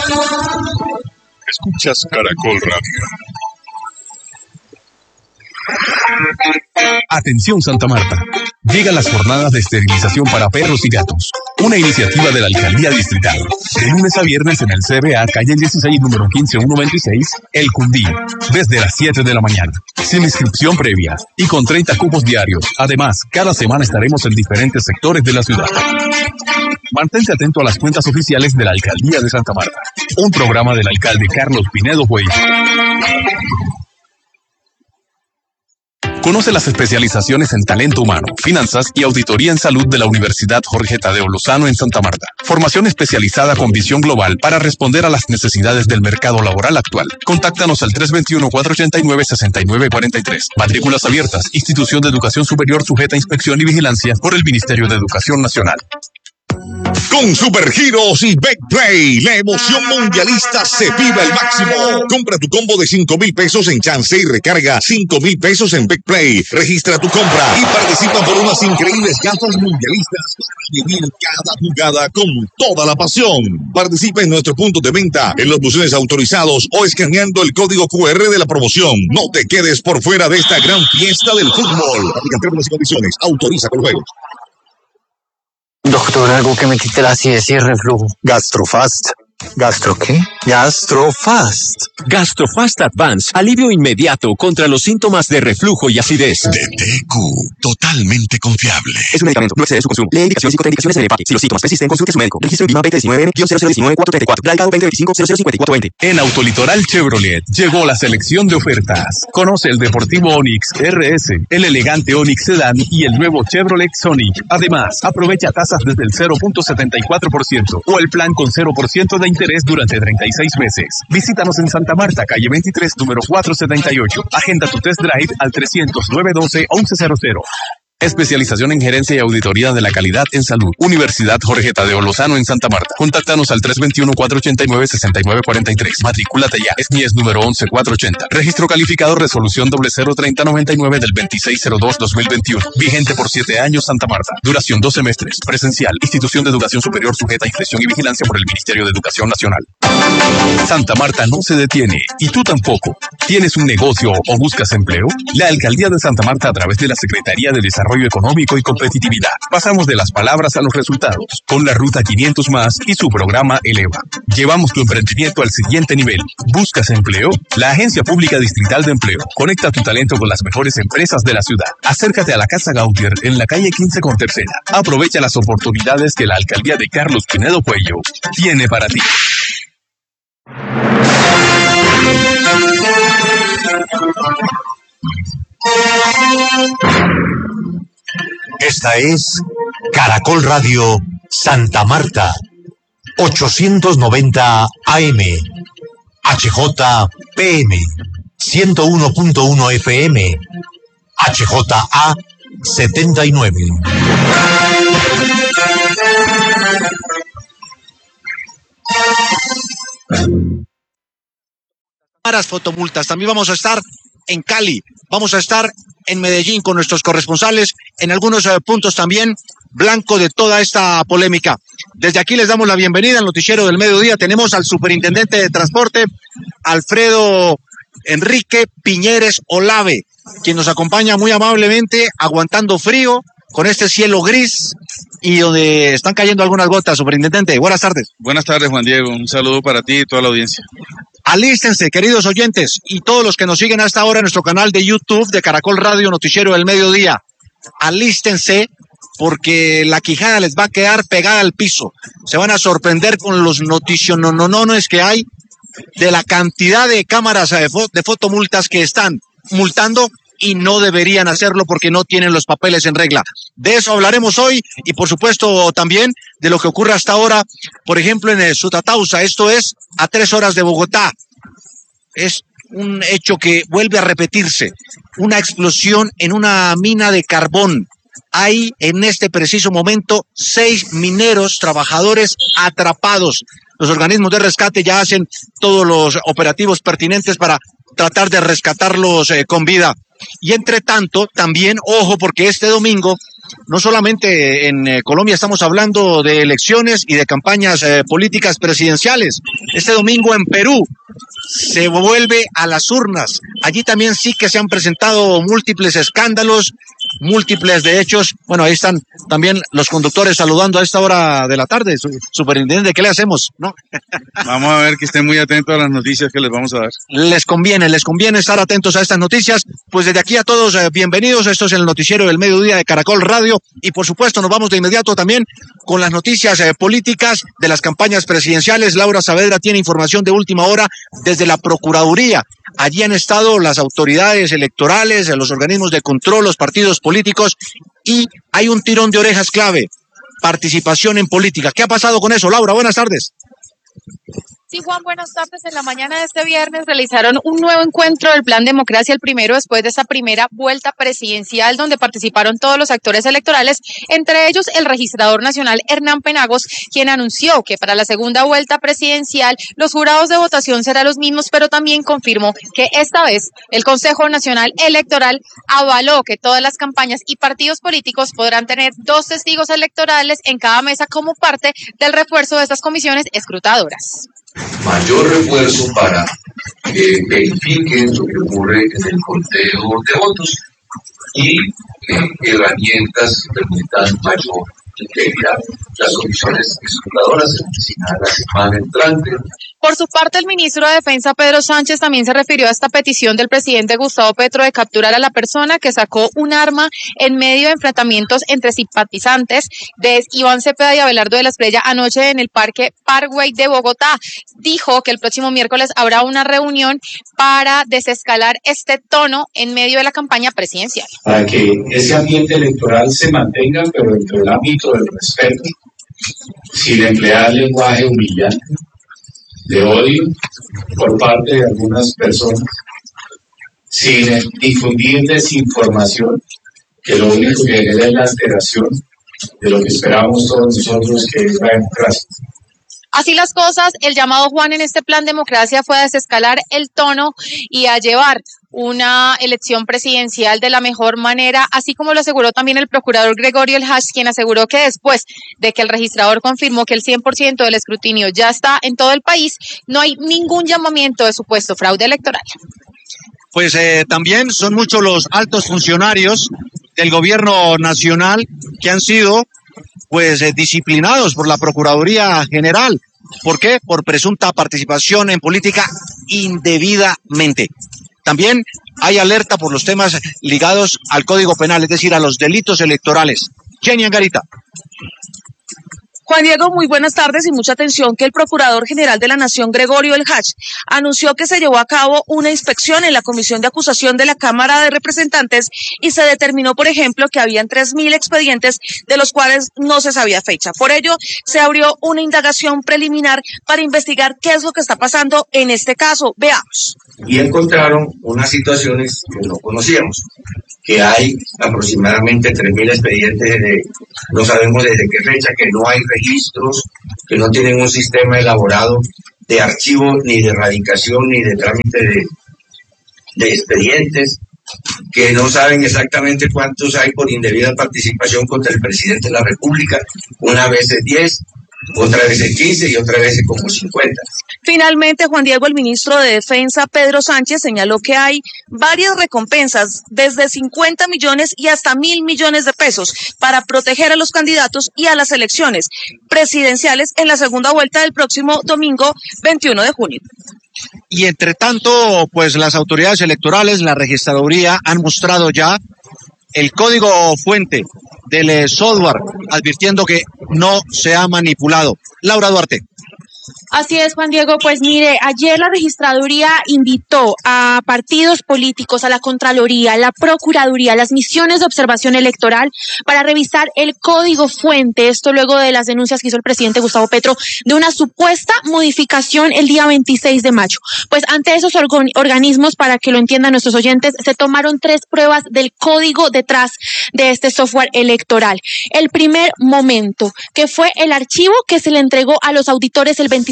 Escuchas Caracol Radio. Atención Santa Marta. Llegan las jornadas de esterilización para perros y gatos. Una iniciativa de la Alcaldía Distrital. De lunes a viernes en el CBA, calle 16, número 15126, El Cundí. Desde las 7 de la mañana. Sin inscripción previa y con 30 cupos diarios. Además, cada semana estaremos en diferentes sectores de la ciudad. Mantente atento a las cuentas oficiales de la Alcaldía de Santa Marta. Un programa del alcalde Carlos Pinedo Güey. Conoce las especializaciones en talento humano, finanzas y auditoría en salud de la Universidad Jorge Tadeo Lozano en Santa Marta. Formación especializada con visión global para responder a las necesidades del mercado laboral actual. Contáctanos al 321-489-6943. Matrículas abiertas. Institución de Educación Superior sujeta a inspección y vigilancia por el Ministerio de Educación Nacional. Con Supergiros y Betplay, la emoción mundialista se vive al máximo. Compra tu combo de 5,000 pesos en chance y recarga 5,000 pesos en Betplay. Registra tu compra y participa por unas increíbles gafas mundialistas para vivir cada jugada con toda la pasión. Participa en nuestro punto de venta, en los buzones autorizados o escaneando el código QR de la promoción. No te quedes por fuera de esta gran fiesta del fútbol. Aplican términos y condiciones. Autoriza con juegos. Doctor, algo que me quite la acidez y el reflujo. Gastrofast. ¿Gastro qué? Gastrofast. Gastrofast Advance. Alivio inmediato contra los síntomas de reflujo y acidez. De TQ. Totalmente confiable. Es un medicamento. No excede su consumo. Lee indicaciones y contraindicaciones en el empaque. Si los síntomas persisten, consulte a su médico. Registro INVIMA 2019-0019-434. Blanca 2025-005420. En Autolitoral Chevrolet llegó la selección de ofertas. Conoce el deportivo Onix RS, el elegante Onix Sedan y el nuevo Chevrolet Sonic. Además, aprovecha tasas desde el 0.74% o el plan con 0% de interés durante 36 meses. Visítanos en Santa Marta, calle 23, número 478. Agenda tu test drive al 300-912-1100. Especialización en gerencia y auditoría de la calidad en salud. Universidad Jorge Tadeo Lozano en Santa Marta. Contáctanos al 321-489-6943. Matrículate ya. Es número 11480. Registro calificado resolución 003099 del 2602-2021. Vigente por 7 años Santa Marta. Duración 2 semestres. Presencial. Institución de Educación Superior sujeta a inspección y vigilancia por el Ministerio de Educación Nacional. Santa Marta no se detiene. Y tú tampoco. ¿Tienes un negocio o buscas empleo? La Alcaldía de Santa Marta, a través de la Secretaría de Desarrollo Económico y Competitividad, pasamos de las palabras a los resultados, con la Ruta 500 más y su programa Eleva. Llevamos tu emprendimiento al siguiente nivel. ¿Buscas empleo? La Agencia Pública Distrital de Empleo conecta tu talento con las mejores empresas de la ciudad. Acércate a la Casa Gautier en la calle 15 con Tercera. Aprovecha las oportunidades que la Alcaldía de Carlos Pinedo Cuello tiene para ti. Esta es Caracol Radio Santa Marta, 890 AM, HJPM, 101.1 FM, HJA 79. Fotomultas. También vamos a estar en Cali, vamos a estar en Medellín con nuestros corresponsales, en algunos puntos también, blanco de toda esta polémica. Desde aquí les damos la bienvenida al noticiero del mediodía. Tenemos al superintendente de transporte, Alfredo Enrique Piñeres Olave, quien nos acompaña muy amablemente, aguantando frío, con este cielo gris y donde están cayendo algunas gotas. Superintendente, buenas tardes. Buenas tardes, Juan Diego. Un saludo para ti y toda la audiencia. Alístense, queridos oyentes, y todos los que nos siguen hasta ahora en nuestro canal de YouTube de Caracol Radio Noticiero del Mediodía. Alístense, porque la quijada les va a quedar pegada al piso. Se van a sorprender con los noticiononones que hay, de la cantidad de cámaras de fotomultas que están multando y no deberían hacerlo porque no tienen los papeles en regla. De eso hablaremos hoy y por supuesto también de lo que ocurre hasta ahora, por ejemplo en el Sutatausa. Esto es a 3 horas de Bogotá. Es un hecho que vuelve a repetirse, una explosión en una mina de carbón. Hay en este preciso momento 6 mineros, trabajadores atrapados. Los organismos de rescate ya hacen todos los operativos pertinentes para tratar de rescatarlos con vida. Y entre tanto, también, ojo, porque este domingo no solamente en Colombia, estamos hablando de elecciones y de campañas políticas presidenciales. Este domingo en Perú se vuelve a las urnas. Allí también sí que se han presentado múltiples escándalos, múltiples de hechos. Bueno, ahí están también los conductores saludando a esta hora de la tarde. Superintendente, ¿qué le hacemos? ¿No? Vamos a ver que estén muy atentos a las noticias que les vamos a dar. Les conviene estar atentos a estas noticias. Pues desde aquí a todos, bienvenidos. Esto es el noticiero del mediodía de Caracol Radio. Y por supuesto, nos vamos de inmediato también con las noticias políticas de las campañas presidenciales. Laura Saavedra tiene información de última hora desde la Procuraduría. Allí han estado las autoridades electorales, los organismos de control, los partidos políticos, y hay un tirón de orejas clave: participación en política. ¿Qué ha pasado con eso, Laura? Buenas tardes. Sí, Juan, buenas tardes. En la mañana de este viernes realizaron un nuevo encuentro del Plan Democracia, el primero después de esa primera vuelta presidencial donde participaron todos los actores electorales, entre ellos el registrador nacional Hernán Penagos, quien anunció que para la segunda vuelta presidencial los jurados de votación serán los mismos, pero también confirmó que esta vez el Consejo Nacional Electoral avaló que todas las campañas y partidos políticos podrán tener 2 testigos electorales en cada mesa como parte del refuerzo de estas comisiones escrutadoras. Mayor refuerzo para que verifiquen lo que ocurre en el conteo de votos y herramientas que permitan mayor integridad. Las comisiones escrutadoras se designarán la semana entrante. Por su parte, el ministro de Defensa, Pedro Sánchez, también se refirió a esta petición del presidente Gustavo Petro de capturar a la persona que sacó un arma en medio de enfrentamientos entre simpatizantes de Iván Cepeda y Abelardo de la Espriella anoche en el Parque Parkway de Bogotá. Dijo que el próximo miércoles habrá una reunión para desescalar este tono en medio de la campaña presidencial. Para que ese ambiente electoral se mantenga, pero dentro del ámbito del respeto, sin emplear lenguaje humillante, de odio por parte de algunas personas, sin difundir desinformación, que lo único que genera es la alteración de lo que esperamos todos nosotros, que es la democracia. Así las cosas, el llamado, Juan, en este Plan Democracia fue a desescalar el tono y a llevar una elección presidencial de la mejor manera, así como lo aseguró también el procurador Gregorio El Hach, quien aseguró que después de que el registrador confirmó que el 100% del escrutinio ya está en todo el país, no hay ningún llamamiento de supuesto fraude electoral. Pues también son muchos los altos funcionarios del gobierno nacional que han sido disciplinados por la Procuraduría General. ¿Por qué? Por presunta participación en política indebidamente. También hay alerta por los temas ligados al Código Penal, es decir, a los delitos electorales. Jenny Angarita. Juan Diego, muy buenas tardes y mucha atención que el Procurador General de la Nación, Gregorio El Hach, anunció que se llevó a cabo una inspección en la Comisión de Acusación de la Cámara de Representantes y se determinó, por ejemplo, que habían 3.000 expedientes de los cuales no se sabía fecha. Por ello, se abrió una indagación preliminar para investigar qué es lo que está pasando en este caso. Veamos. Y encontraron unas situaciones que no conocíamos, que hay aproximadamente 3.000 expedientes, no sabemos desde qué fecha, que no hay registros, que no tienen un sistema elaborado de archivo, ni de erradicación, ni de trámite de expedientes, que no saben exactamente cuántos hay por indebida participación contra el presidente de la República, una vez es 10, otra vez es 15 y otra vez es como 50. Finalmente, Juan Diego, el ministro de Defensa, Pedro Sánchez, señaló que hay varias recompensas, desde 50 millones y hasta 1.000 millones de pesos, para proteger a los candidatos y a las elecciones presidenciales en la segunda vuelta del próximo domingo 21 de junio. Y entre tanto, pues las autoridades electorales, la registraduría, han mostrado ya el código fuente del software, advirtiendo que no se ha manipulado. Laura Duarte. Así es, Juan Diego. Pues mire, ayer la registraduría invitó a partidos políticos, a la Contraloría, a la Procuraduría, a las misiones de observación electoral para revisar el código fuente. Esto luego de las denuncias que hizo el presidente Gustavo Petro de una supuesta modificación el día 26 de mayo. Pues ante esos organismos, para que lo entiendan nuestros oyentes, se tomaron 3 pruebas del código detrás de este software electoral. El primer momento, que fue el archivo que se le entregó a los auditores el 26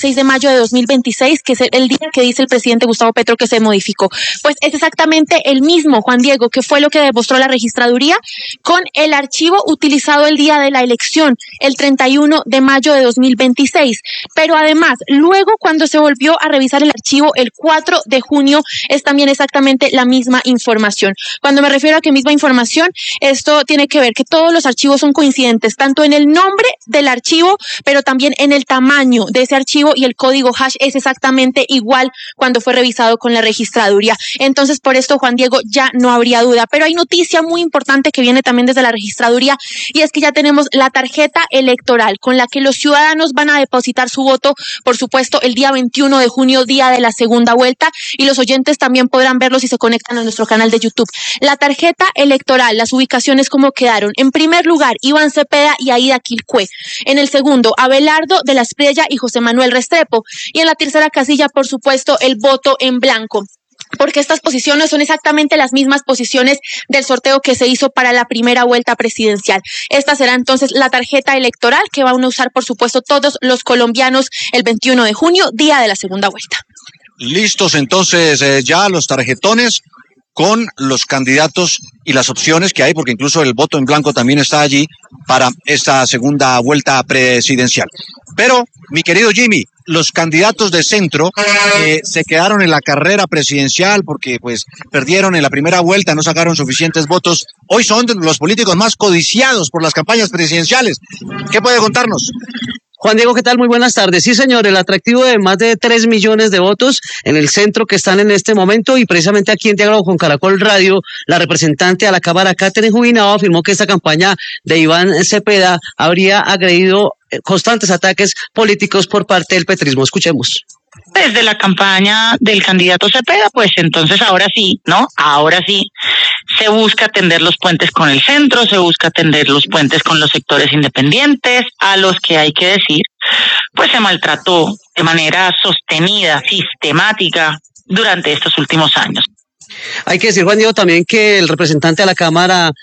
26 de mayo de 2026, que es el día que dice el presidente Gustavo Petro que se modificó. Pues es exactamente el mismo, Juan Diego, que fue lo que demostró la registraduría con el archivo utilizado el día de la elección, el 31 de mayo de 2026. Pero además, luego cuando se volvió a revisar el archivo el 4 de junio, es también exactamente la misma información. Cuando me refiero a que misma información, esto tiene que ver que todos los archivos son coincidentes, tanto en el nombre del archivo, pero también en el tamaño de ese archivo, y el código hash es exactamente igual cuando fue revisado con la registraduría. Entonces, por esto, Juan Diego, ya no habría duda. Pero hay noticia muy importante que viene también desde la registraduría, y es que ya tenemos la tarjeta electoral con la que los ciudadanos van a depositar su voto, por supuesto, el día 21 de junio, día de la segunda vuelta, y los oyentes también podrán verlo si se conectan a nuestro canal de YouTube. La tarjeta electoral, las ubicaciones como quedaron: en primer lugar, Iván Cepeda y Aida Quilcué; en el segundo, Abelardo de la Espriella y José Manuel Restrepo; y en la tercera casilla, por supuesto, el voto en blanco, porque estas posiciones son exactamente las mismas posiciones del sorteo que se hizo para la primera vuelta presidencial. Esta será entonces la tarjeta electoral que van a usar, por supuesto, todos los colombianos el 21 de junio, día de la segunda vuelta. Listos entonces ya los tarjetones con los candidatos y las opciones que hay, porque incluso el voto en blanco también está allí para esta segunda vuelta presidencial. Pero, mi querido Jimmy, los candidatos de centro se quedaron en la carrera presidencial porque pues perdieron en la primera vuelta, no sacaron suficientes votos. Hoy son los políticos más codiciados por las campañas presidenciales. ¿Qué puede contarnos? Juan Diego, ¿qué tal? Muy buenas tardes. Sí, señor, el atractivo de más de 3 millones de votos en el centro que están en este momento, y precisamente aquí en Diálogo con Caracol Radio, la representante a la Cámara, Catherine Jubinao, afirmó que esta campaña de Iván Cepeda habría agredido constantes ataques políticos por parte del petrismo. Escuchemos. Desde la campaña del candidato Cepeda, pues entonces ahora sí, ¿no? Ahora sí se busca tender los puentes con el centro, se busca tender los puentes con los sectores independientes, a los que hay que decir, pues se maltrató de manera sostenida, sistemática, durante estos últimos años. Hay que decir, Juan Diego, también que el representante a la Cámara,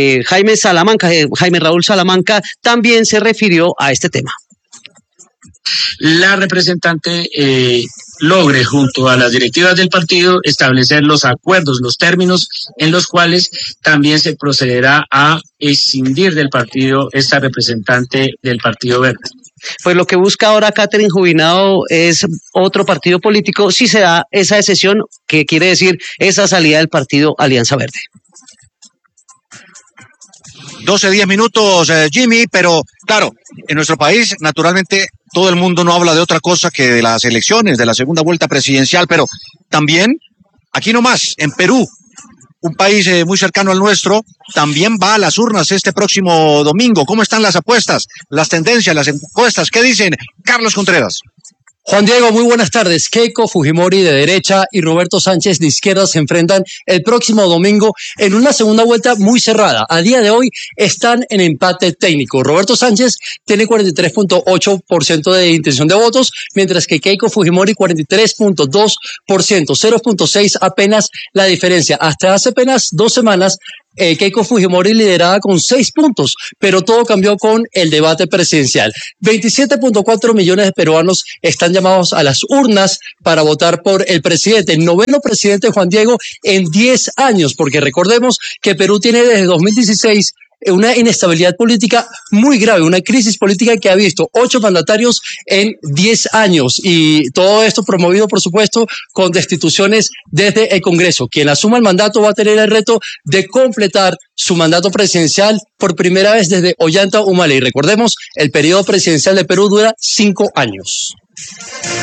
Jaime Raúl Salamanca, también se refirió a este tema. La representante logre, junto a las directivas del partido, establecer los acuerdos, los términos en los cuales también se procederá a escindir del partido esta representante del Partido Verde. Pues lo que busca ahora Catherine Jubinao es otro partido político si se da esa decisión, que quiere decir esa salida del partido Alianza Verde. 12-10 minutos, Jimmy, pero claro, en nuestro país, naturalmente, todo el mundo no habla de otra cosa que de las elecciones, de la segunda vuelta presidencial, pero también, aquí nomás, en Perú, un país muy cercano al nuestro, también va a las urnas este próximo domingo. ¿Cómo están las apuestas, las tendencias, las encuestas? ¿Qué dicen? Carlos Contreras. Juan Diego, muy buenas tardes. Keiko Fujimori de derecha y Roberto Sánchez de izquierda se enfrentan el próximo domingo en una segunda vuelta muy cerrada. A día de hoy están en empate técnico. Roberto Sánchez tiene 43.8% de intención de votos, mientras que Keiko Fujimori 43.2%, 0.6 apenas la diferencia. Hasta hace apenas 2 semanas, Keiko Fujimori lideraba con 6 puntos, pero todo cambió con el debate presidencial. 27.4 millones de peruanos están llamados a las urnas para votar por el presidente, el noveno presidente, Juan Diego, en 10 años, porque recordemos que Perú tiene desde 2016 una inestabilidad política muy grave, una crisis política que ha visto 8 mandatarios en 10 años, y todo esto promovido, por supuesto, con destituciones desde el Congreso. Quien asuma el mandato va a tener el reto de completar su mandato presidencial por primera vez desde Ollanta Humala, y recordemos, el periodo presidencial de Perú dura 5 años.